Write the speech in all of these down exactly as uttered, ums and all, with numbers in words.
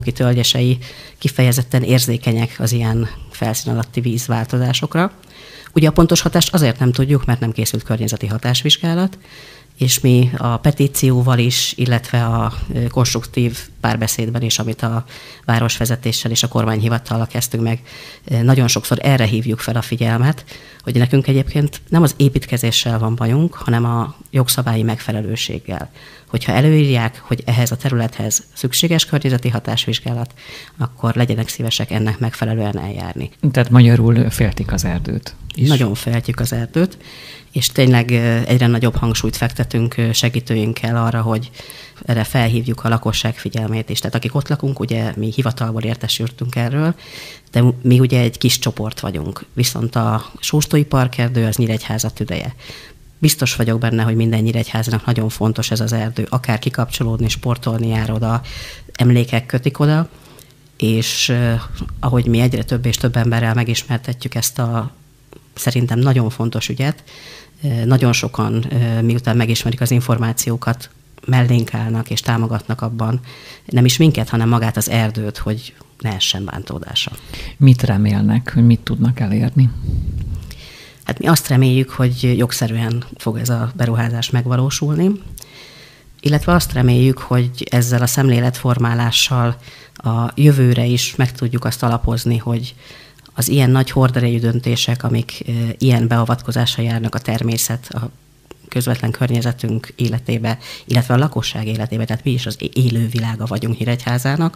aki tölgyesei kifejezetten érzékenyek az ilyen felszín alatti vízváltozásokra. Ugye a pontos hatást azért nem tudjuk, mert nem készült környezeti hatásvizsgálat, és mi a petícióval is, illetve a konstruktív párbeszédben is, amit a városvezetéssel és a kormányhivatallal kezdtünk meg, nagyon sokszor erre hívjuk fel a figyelmet, hogy nekünk egyébként nem az építkezéssel van bajunk, hanem a jogszabályi megfelelőséggel. Hogyha előírják, hogy ehhez a területhez szükséges környezeti hatásvizsgálat, akkor legyenek szívesek ennek megfelelően eljárni. Tehát magyarul féltik az erdőt is. Nagyon féltjük az erdőt, és tényleg egyre nagyobb hangsúlyt fektetünk segítőinkkel arra, hogy erre felhívjuk a lakosság figyelmét is. Tehát akik ott lakunk, ugye mi hivatalból értesültünk erről, de mi ugye egy kis csoport vagyunk. Viszont a Sóstói Parkerdő az Nyíregyháza tüdeje. Biztos vagyok benne, hogy minden nyíregyházának nagyon fontos ez az erdő, akár kikapcsolódni, sportolni jár oda, emlékek kötik oda, és eh, ahogy mi egyre több és több emberrel megismertetjük ezt a szerintem nagyon fontos ügyet, eh, nagyon sokan, eh, miután megismerik az információkat, mellénk állnak és támogatnak abban, nem is minket, hanem magát az erdőt, hogy ne essen bántódása. Mit remélnek, hogy mit tudnak elérni? Hát mi azt reméljük, hogy jogszerűen fog ez a beruházás megvalósulni, illetve azt reméljük, hogy ezzel a szemléletformálással a jövőre is meg tudjuk azt alapozni, hogy az ilyen nagy horderejű döntések, amik ilyen beavatkozással járnak a természet, a közvetlen környezetünk életébe, illetve a lakosság életébe, tehát mi is az élő világa vagyunk Nyíregyházának,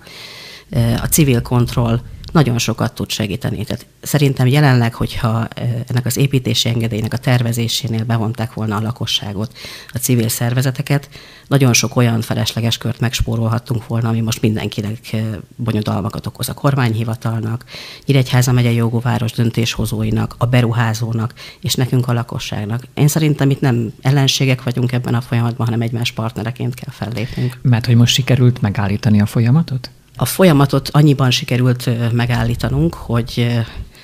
a civil kontroll nagyon sokat tud segíteni. Tehát szerintem jelenleg, hogyha ennek az építési engedélynek a tervezésénél bevonták volna a lakosságot, a civil szervezeteket, nagyon sok olyan felesleges kört megspórolhattunk volna, ami most mindenkinek bonyodalmakat okoz, a kormányhivatalnak, Nyíregyháza megyei jogú város döntéshozóinak, a beruházónak, és nekünk a lakosságnak. Én szerintem itt nem ellenségek vagyunk ebben a folyamatban, hanem egymás partnereként kell fellépnünk. Mert hogy most sikerült megállítani a folyamatot? A folyamatot annyiban sikerült megállítanunk, hogy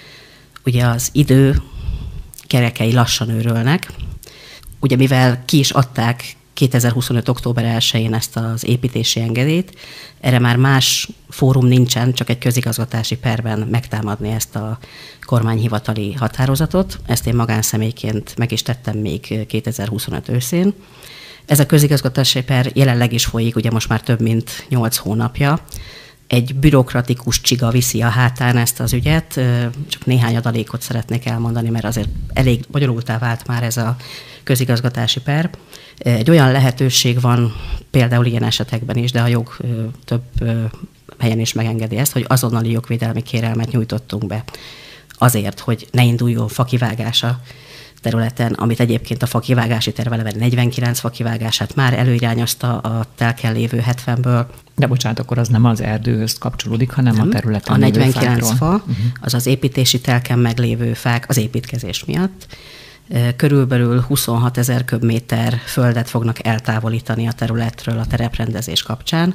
ugye az idő kerekei lassan őrölnek. Ugye mivel ki is adták kétezer-huszonöt október elsején ezt az építési engedélyt, erre már más fórum nincsen, csak egy közigazgatási perben megtámadni ezt a kormányhivatali határozatot. Ezt én magánszemélyként meg is tettem még kétezer-huszonöt őszén. Ez a közigazgatási per jelenleg is folyik, ugye most már több mint nyolc hónapja. Egy bürokratikus csiga viszi a hátán ezt az ügyet, csak néhány adalékot szeretnék elmondani, mert azért elég bonyolultá vált már ez a közigazgatási per. Egy olyan lehetőség van például ilyen esetekben is, de a jog több helyen is megengedi ezt, hogy azonnali jogvédelmi kérelmet nyújtottunk be azért, hogy ne induljon fakivágása területen, amit egyébként a fakivágási terv eleve negyvenkilenc fakivágását már előirányozta a telken lévő hetvenből. De bocsánat, akkor az nem az erdőhöz kapcsolódik, hanem nem, a területen a lévő negyvenkilenc fákról. fa, uh-huh. az az építési telken meglévő fák az építkezés miatt. Körülbelül huszonhat ezer köbméter földet fognak eltávolítani a területről a tereprendezés kapcsán.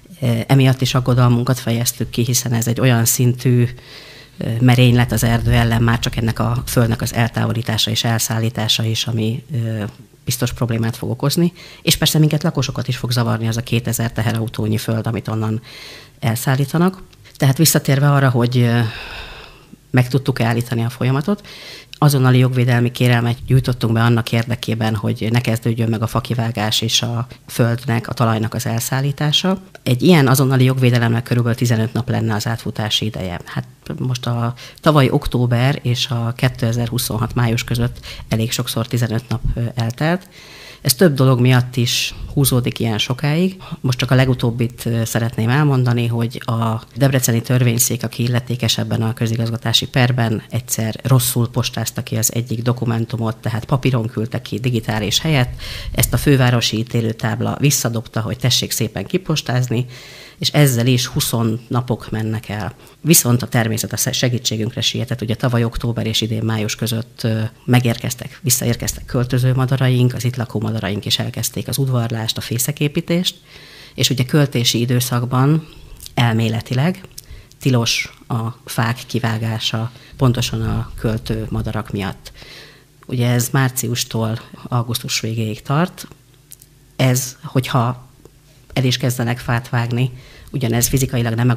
Emiatt is aggodalmunkat fejeztük ki, hiszen ez egy olyan szintű merénylet az erdő ellen, már csak ennek a földnek az eltávolítása és elszállítása is, ami biztos problémát fog okozni. És persze minket lakosokat is fog zavarni az a kétezer teherautónyi föld, amit onnan elszállítanak. Tehát visszatérve arra, hogy meg tudtuk állítani a folyamatot, azonnali jogvédelmi kérelmet gyújtottunk be annak érdekében, hogy ne kezdődjön meg a fakivágás és a földnek, a talajnak az elszállítása. Egy ilyen azonnali jogvédelemnek körülbelül tizenöt nap lenne az átfutási ideje. Hát most a tavaly október és a kétezer-huszonhat május között elég sokszor tizenöt nap eltelt. Ez több dolog miatt is húzódik ilyen sokáig. Most csak a legutóbbit szeretném elmondani, hogy a debreceni törvényszék, aki illetékes ebben a közigazgatási perben, egyszer rosszul postázta ki az egyik dokumentumot, tehát papíron küldte ki digitális helyett. Ezt a fővárosi ítélőtábla visszadobta, hogy tessék szépen kipostázni, és ezzel is húsz napok mennek el. Viszont a természet a segítségünkre sietett, ugye tavaly október és idén május között megérkeztek, visszaérkeztek költöző madaraink, az itt lakó madaraink is elkezdték az udvarlást, a fészeképítést, és ugye költési időszakban elméletileg tilos a fák kivágása pontosan a költő madarak miatt. Ugye ez márciustól augusztus végéig tart. Ez, hogyha el is kezdenek fát vágni, ugyanez fizikailag nem